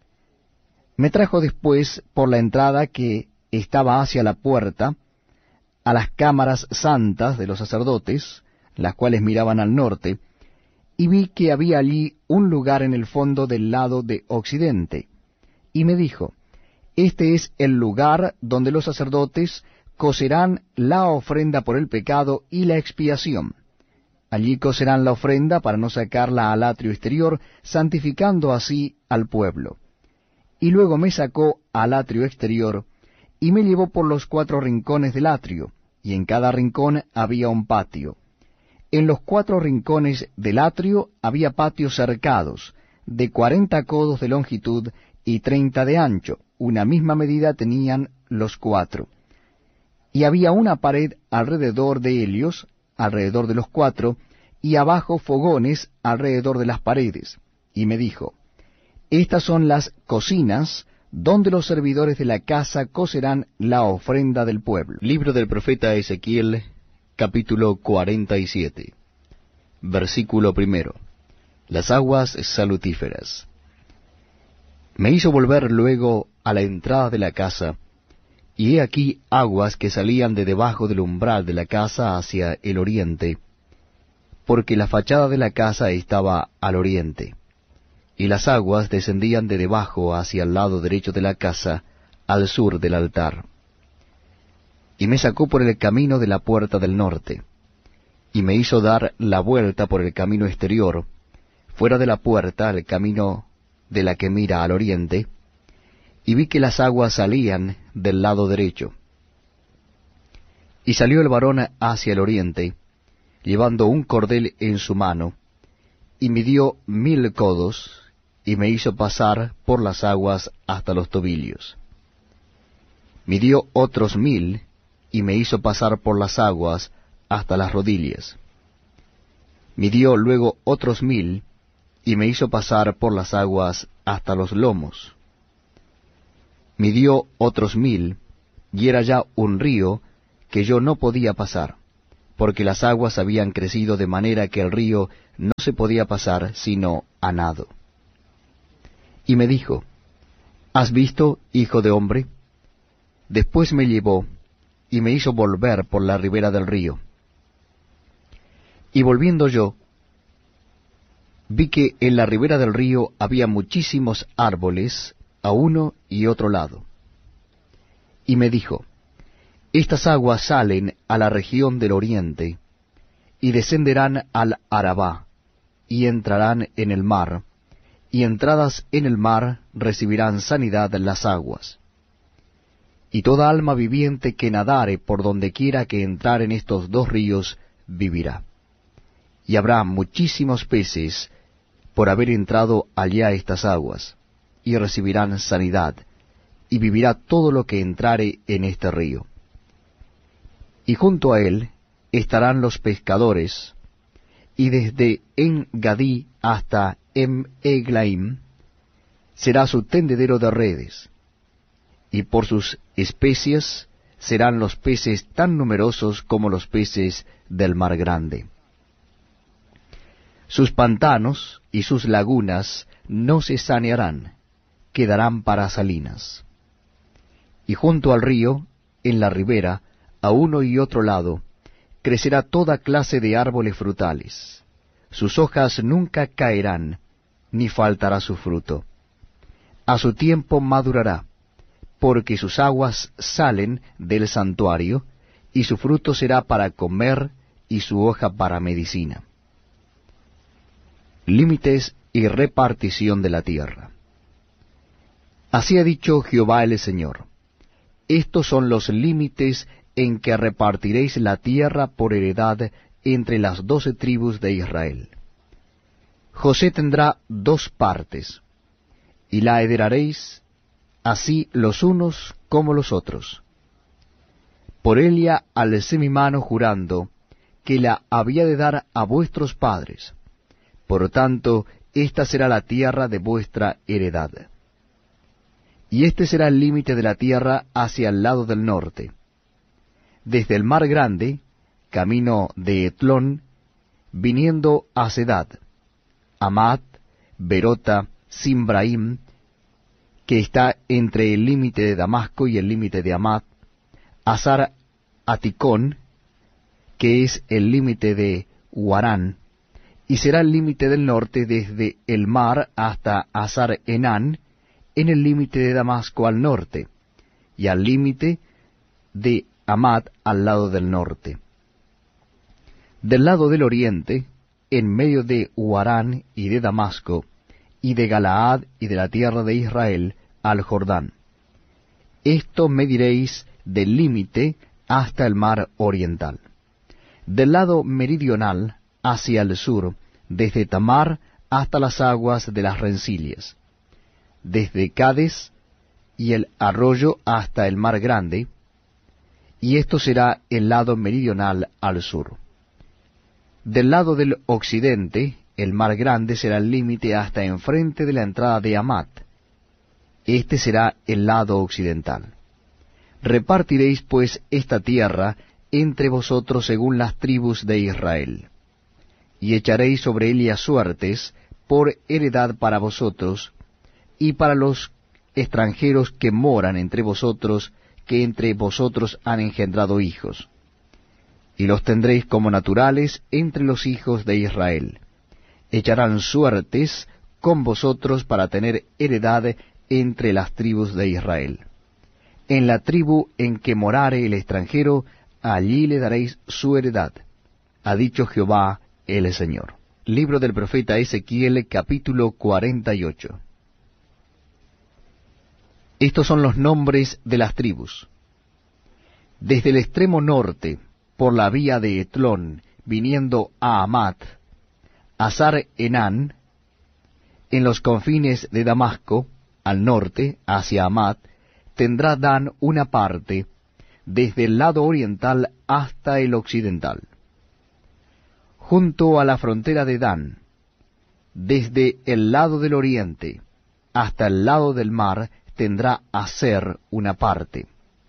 Me trajo después por la entrada que estaba hacia la puerta, a las cámaras santas de los sacerdotes, las cuales miraban al norte, y vi que había allí un lugar en el fondo del lado de occidente. Y me dijo: este es el lugar donde los sacerdotes cocerán la ofrenda por el pecado y la expiación. Allí cocerán la ofrenda para no sacarla al atrio exterior, santificando así al pueblo. Y luego me sacó al atrio exterior, y me llevó por los 4 rincones del atrio, y en cada rincón había un patio. En los 4 rincones del atrio había patios cercados, de 40 codos de longitud y 30 de ancho, una misma medida tenían los 4. Y había una pared alrededor de ellos, alrededor de los 4, y abajo fogones alrededor de las paredes. Y me dijo: estas son las cocinas donde los servidores de la casa cocerán la ofrenda del pueblo. Libro del profeta Ezequiel, capítulo 47, versículo 1. Las aguas salutíferas. Me hizo volver luego a la entrada de la casa, y he aquí aguas que salían de debajo del umbral de la casa hacia el oriente, porque la fachada de la casa estaba al oriente, y las aguas descendían de debajo hacia el lado derecho de la casa, al sur del altar. Y me sacó por el camino de la puerta del norte, y me hizo dar la vuelta por el camino exterior, fuera de la puerta, al camino de la que mira al oriente, y vi que las aguas salían del lado derecho. Y salió el varón hacia el oriente, llevando un cordel en su mano, y midió 1000 codos, y me hizo pasar por las aguas hasta los tobillos. Midió otros 1000, y me hizo pasar por las aguas hasta las rodillas. Midió luego otros 1000, y me hizo pasar por las aguas hasta los lomos. Midió otros 1000, y era ya un río que yo no podía pasar, porque las aguas habían crecido de manera que el río no se podía pasar sino a nado. Y me dijo, ¿has visto, hijo de hombre? Después me llevó, y me hizo volver por la ribera del río. Y volviendo yo, vi que en la ribera del río había muchísimos árboles a uno y otro lado. Y me dijo, estas aguas salen a la región del oriente, y descenderán al Arabá, y entrarán en el mar, y entradas en el mar recibirán sanidad las aguas. Y toda alma viviente que nadare por donde quiera que entrar en estos dos ríos vivirá. Y habrá muchísimos peces por haber entrado allá estas aguas, y recibirán sanidad, y vivirá todo lo que entrare en este río. Y junto a él estarán los pescadores, y desde En-Gadí hasta Eglaim será su tendedero de redes, y por sus especies serán los peces tan numerosos como los peces del mar grande. Sus pantanos y sus lagunas no se sanearán, quedarán para salinas. Y junto al río, en la ribera, a uno y otro lado, crecerá toda clase de árboles frutales. Sus hojas nunca caerán, ni faltará su fruto. A su tiempo madurará, porque sus aguas salen del santuario, y su fruto será para comer, y su hoja para medicina. Límites y repartición de la tierra. Así ha dicho Jehová el Señor. Estos son los límites en que repartiréis la tierra por heredad entre las 12 tribus de Israel. José tendrá 2 partes, y la heredaréis así los unos como los otros. Por ella alcé mi mano jurando que la había de dar a vuestros padres. Por tanto, esta será la tierra de vuestra heredad. Y este será el límite de la tierra hacia el lado del norte. Desde el mar grande, camino de Etlón, viniendo a Sedad, Amat, Berota, Simbraim, que está entre el límite de Damasco y el límite de Amat, Hazar Aticón, que es el límite de Huarán, y será el límite del norte desde el mar hasta Hazar Enán, en el límite de Damasco al norte, y al límite de Amat al lado del norte. Del lado del oriente, en medio de Huarán y de Damasco, y de Galaad y de la tierra de Israel, al Jordán. Esto mediréis del límite hasta el mar oriental. Del lado meridional, hacia el sur, desde Tamar hasta las aguas de las rencillas, desde Cades y el arroyo hasta el mar grande, y esto será el lado meridional al sur. Del lado del occidente, el mar grande será el límite hasta enfrente de la entrada de Amat. Este será el lado occidental. Repartiréis pues esta tierra entre vosotros según las tribus de Israel, y echaréis sobre ella suertes por heredad para vosotros, y para los extranjeros que moran entre vosotros, que entre vosotros han engendrado hijos. Y los tendréis como naturales entre los hijos de Israel. Echarán suertes con vosotros para tener heredad entre las tribus de Israel. En la tribu en que morare el extranjero, allí le daréis su heredad, ha dicho Jehová el Señor. Libro del profeta Ezequiel, capítulo 48. Estos son los nombres de las tribus. Desde el extremo norte, por la vía de Etlón, viniendo a Amat, Hazar Enán, en los confines de Damasco, al norte, hacia Amat, tendrá Dan una parte, desde el lado oriental hasta el occidental. Junto a la frontera de Dan, desde el lado del oriente hasta el lado del mar, tendrá Aser una parte.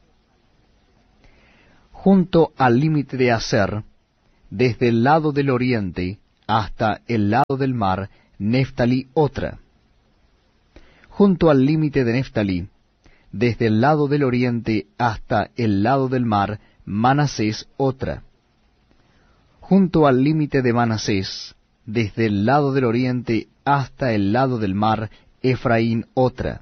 Junto al límite de Aser, desde el lado del oriente hasta el lado del mar, Neftalí otra. Junto al límite de Neftalí, desde el lado del oriente hasta el lado del mar, Manasés otra. Junto al límite de Manasés, desde el lado del oriente hasta el lado del mar, Efraín otra.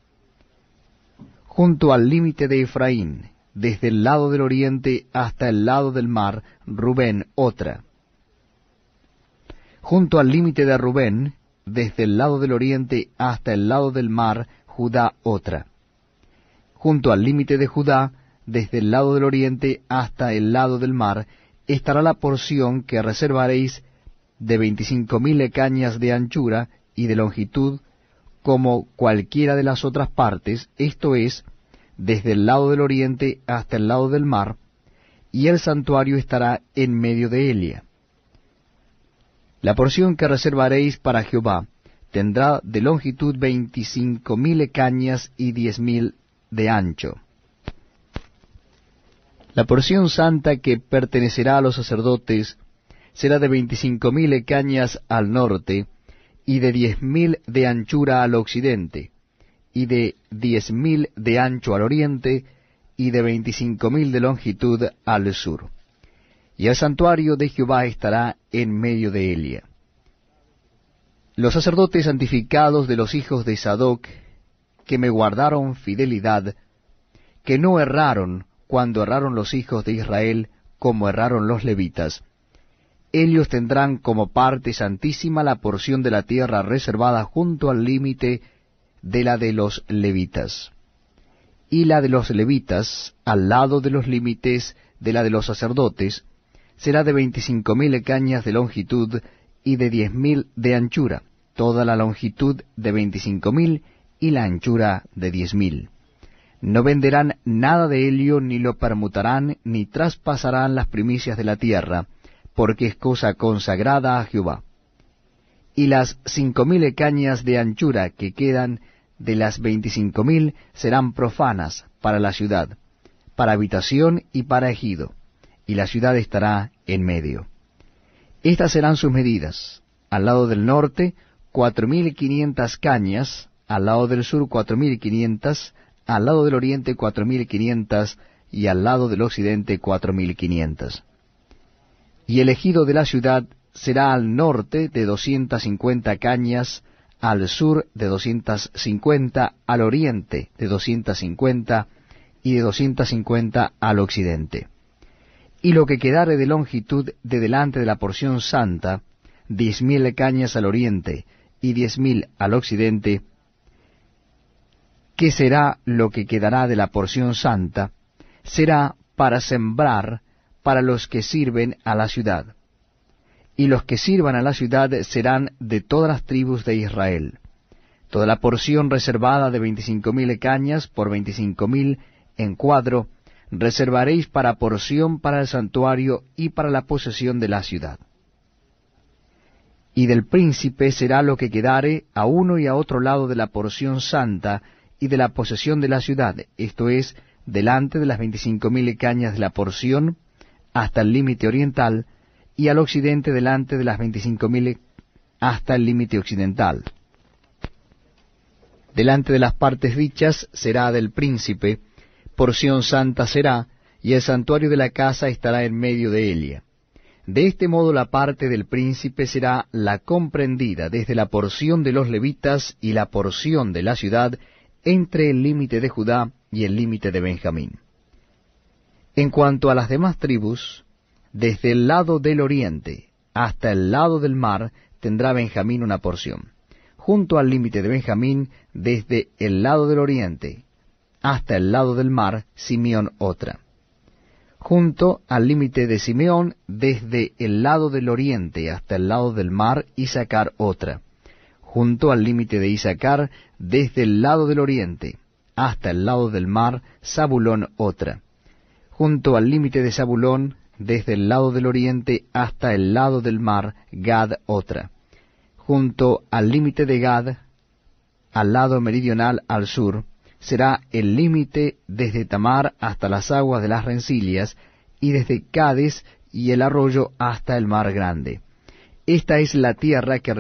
Junto al límite de Efraín, desde el lado del oriente hasta el lado del mar, Rubén otra. Junto al límite de Rubén, desde el lado del oriente hasta el lado del mar, Judá otra. Junto al límite de Judá, desde el lado del oriente hasta el lado del mar, estará la porción que reservaréis de 25,000 cañas de anchura y de longitud, como cualquiera de las otras partes, esto es, desde el lado del oriente hasta el lado del mar, y el santuario estará en medio de Elia. La porción que reservaréis para Jehová tendrá de longitud 25,000 cañas y 10,000 de ancho. La porción santa que pertenecerá a los sacerdotes será de 25,000 cañas al norte, y de 10,000 de anchura al occidente, y de 10,000 de ancho al oriente, y de 25,000 de longitud al sur. Y el santuario de Jehová estará en medio de Elia. Los sacerdotes santificados de los hijos de Sadoc, que me guardaron fidelidad, que no erraron cuando erraron los hijos de Israel, como erraron los levitas, ellos tendrán como parte santísima la porción de la tierra reservada junto al límite de la de los levitas, y la de los levitas, al lado de los límites de la de los sacerdotes, será de 25,000 cañas de longitud y de 10,000 de anchura, toda la longitud de 25,000 y la anchura de 10,000. No venderán nada de ello, ni lo permutarán, ni traspasarán las primicias de la tierra, porque es cosa consagrada a Jehová. Y las 5,000 cañas de anchura que quedan de las 25,000 serán profanas para la ciudad, para habitación y para ejido, y la ciudad estará en medio. Estas serán sus medidas: al lado del norte 4,500 cañas, al lado del sur 4,500, al lado del oriente 4,500, y al lado del occidente 4,500. Y el ejido de la ciudad será al norte de 250 cañas, al sur de 250, al oriente de 250, y de 250 al occidente. Y lo que quedare de longitud de delante de la porción santa, 10,000 cañas al oriente, y 10,000 al occidente. ¿Qué será lo que quedará de la porción santa? Será para sembrar para los que sirven a la ciudad. Y los que sirvan a la ciudad serán de todas las tribus de Israel. Toda la porción reservada de 25,000 cañas por 25,000 en cuadro, reservaréis para porción para el santuario y para la posesión de la ciudad. Y del príncipe será lo que quedare a uno y a otro lado de la porción santa y de la posesión de la ciudad, esto es, delante de las 25,000 cañas de la porción, hasta el límite oriental, y al occidente delante de las 25,000 hasta el límite occidental. Delante de las partes dichas será del príncipe, porción santa será, y el santuario de la casa estará en medio de ella. De este modo la parte del príncipe será la comprendida desde la porción de los levitas y la porción de la ciudad entre el límite de Judá y el límite de Benjamín. En cuanto a las demás tribus, desde el lado del oriente hasta el lado del mar tendrá Benjamín una porción. Junto al límite de Benjamín, desde el lado del oriente hasta el lado del mar, Simeón otra. Junto al límite de Simeón, desde el lado del oriente hasta el lado del mar, Isacar otra. Junto al límite de Isacar, desde el lado del oriente hasta el lado del mar, Zabulón otra. Junto al límite de Zabulón, desde el lado del oriente hasta el lado del mar, Gad otra. Junto al límite de Gad, al lado meridional al sur, será el límite desde Tamar hasta las aguas de las rencillas, y desde Cades y el arroyo hasta el mar grande. Esta es la tierra que